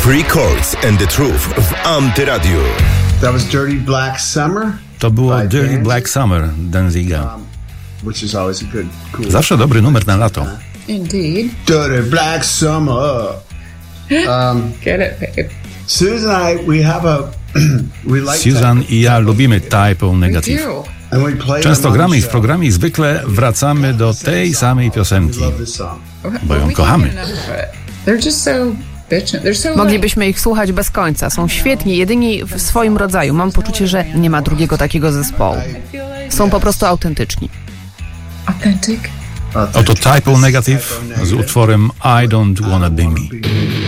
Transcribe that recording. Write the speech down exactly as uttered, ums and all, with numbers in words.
Three Chords and the Truth w Antyradiu. That was Dirty Black Summer. To było Dirty Black Summer Danziga. Which is always a good, cool. Zawsze dobry numer na lato. Indeed. Dirty Black Summer. Um, Get it, babe. Susan and I, we have a we like Susan i ja lubimy Type O We Negative. do. and we play Często them on gramy the ich w show. programie i zwykle wracamy do tej samej piosenki. We love this song. Bo ją We can't kochamy. get enough of it. They're just so bitchin'. They're so Moglibyśmy ich słuchać bez końca. Są świetni, jedyni w swoim rodzaju. Mam poczucie, że nie ma drugiego takiego zespołu. Są po prostu autentyczni. authentic. Oto Type O Negative z utworem I Don't Wanna Be Me.